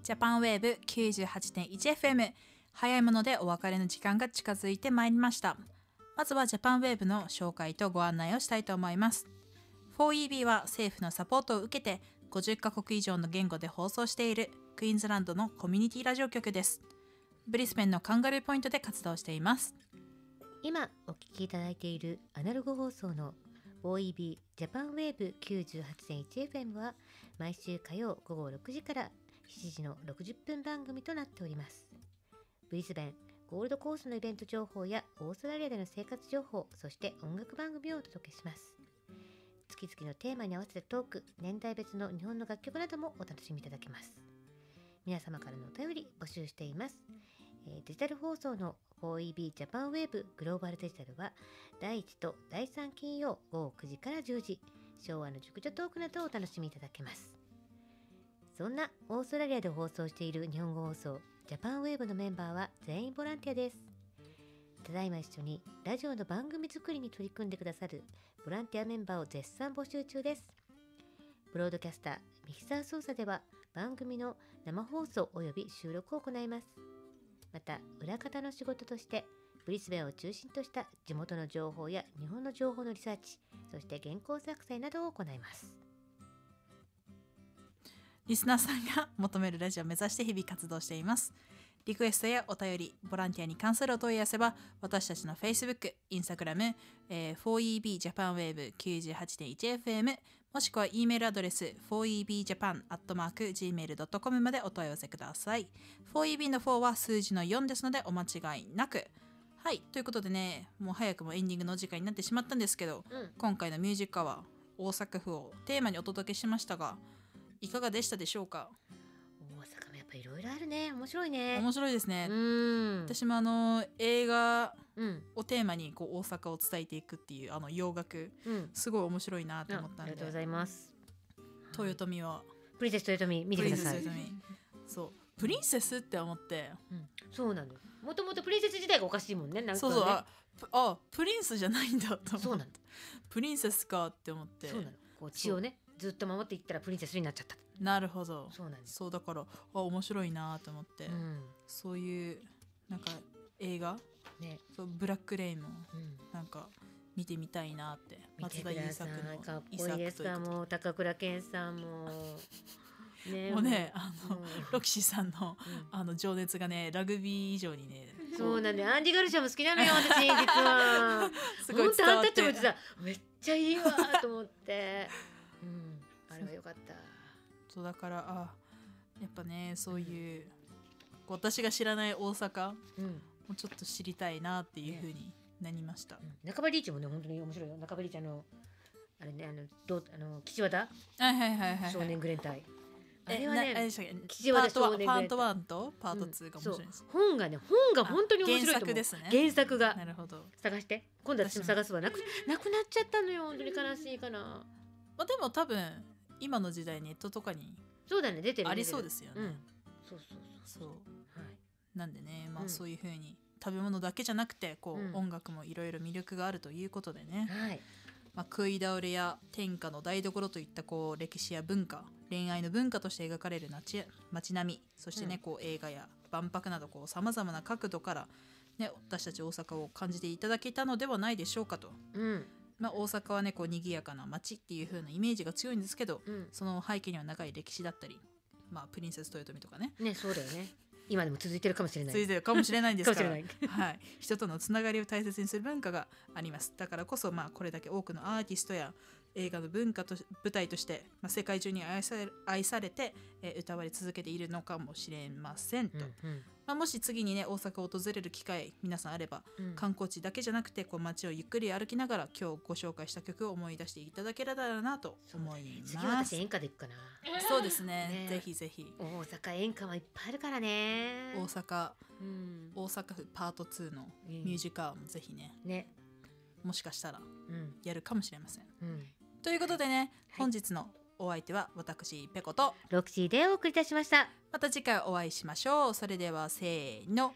ジャパンウェーブ 98.1FM 早いものでお別れの時間が近づいてまいりました。まずはジャパンウェーブの紹介とご案内をしたいと思います。 4EB は政府のサポートを受けて50カ国以上の言語で放送しているクイーンズランドのコミュニティラジオ局です。ブリスベンのカンガルーポイントで活動しています。 今お聞きいただいているアナログ放送の 4EB ジャパンウェーブ 98.1FM は毎週火曜午後6時から7時の60分番組となっております。ブリスベンゴールドコーストのイベント情報やオーストラリアでの生活情報、そして音楽番組をお届けします。月々のテーマに合わせたトーク、年代別の日本の楽曲などもお楽しみいただけます。皆様からのお便り募集しています。デジタル放送の 4EB ジャパンウェーブグローバルデジタルは第1と第3金曜午後9時から10時、昭和の熟女トークなどをお楽しみいただけます。そんなオーストラリアで放送している日本語放送ジャパンウェーブのメンバーは全員ボランティアです。ただいま一緒にラジオの番組作りに取り組んでくださるボランティアメンバーを絶賛募集中です。ブロードキャスター、ミキサー操作では番組の生放送及び収録を行います。また裏方の仕事としてブリスベンを中心とした地元の情報や日本の情報のリサーチ、そして原稿作成などを行います。 リスナーさんが求めるラジオを目指して日々活動しています。リクエストやお便り、ボランティアに関するお問い合わせは私たちの Facebook、Instagram、4EB ジャパンウェーブ 98.1FM もしくは E メールアドレス 4ebjapan@gmail.com までお問い合わせください。 4EB の4は数字の4ですのでお間違いなく。はい、ということでね、もう早くもエンディングのお時間になってしまったんですけど、今回のミュージックアワー大阪府をテーマにお届けしましたがいかがでしたでしょうか。 大阪もやっぱいろいろあるね。面白いね。 面白いですね。私も映画をテーマにこう大阪を伝えていくっていう洋楽、すごい面白いなと思ったんで。 ありがとうございます。 豊臣はプリンセス豊臣見てください。 そうプリンセスって思って、 そうなの。もともとプリンセス自体がおかしいもんね。なんかね、 そうプリンスじゃないんだと思って。 そうなの。 プリンセスかって思って。 そうなの。こう血をねずっと守っていったらプリンセスになっちゃった。 なるほど。 そうなんです。 そうだから面白いなと思って、そういうなんか映画、ね、そうブラックレインもなんか見てみたいなって。 松田優作のかっこいいですか。もう高倉健さんもね、 もうねロキシーさんの、情熱がねラグビー以上にね。 そうなんでアンディ・ガルシアも好きなのよ私実は。すごい伝わって。本当アンタッチャブルってさめっちゃいいわと思って、あれはよかった。 そうだからやっぱねそういう、私が知らない大阪もちょっと知りたいなっていう風になりました。 中場リーチもね本当に面白いよ。中場リーチあれね岸和田少年グレン隊。あれはね岸和田少年グレン隊パート1とパート2が面白いです。 本が本当に面白いと思う。原作ですね。原作が。 なるほど。 探して今度私も探すわ。なくなっちゃったのよ。本当に悲しいかな。 でも多分今の時代ネットとかにそうだね出てるありそうですよね。 そうなんでねそういう風に食べ物だけじゃなくてこう音楽もいろいろ魅力があるということでね。食い倒れや天下の台所といったこう歴史や文化、恋愛の文化として描かれる街並み、そしてねこう映画や万博などさまざまな角度からね私たち大阪を感じていただけたのではないでしょうかと。大阪はねこう賑やかな街っていう風なイメージが強いんですけど、その背景には長い歴史だったり、プリンセス豊臣とかね。 そうだよね。今でも続いてるかもしれない。 続いてるかもしれないんですから。はい、人とのつながりを大切にする文化があります。だからこそこれだけ多くのアーティストや映画の舞台として、世界中に愛されて、歌われ続けているのかもしれませんと。もし次にね大阪を訪れる機会皆さんあれば、観光地だけじゃなくてこう街をゆっくり歩きながら今日ご紹介した曲を思い出していただけたらなと思います。 次は私演歌で行くかな。 そうですね。ぜひぜひ。 大阪演歌はいっぱいあるからね。 大阪府パート2のミュージカルもぜひね、もしかしたらやるかもしれません。ということでね、本日のお相手は私ペコとロクシーでお送りいたしました。 また次回お会いしましょう。それではせーの、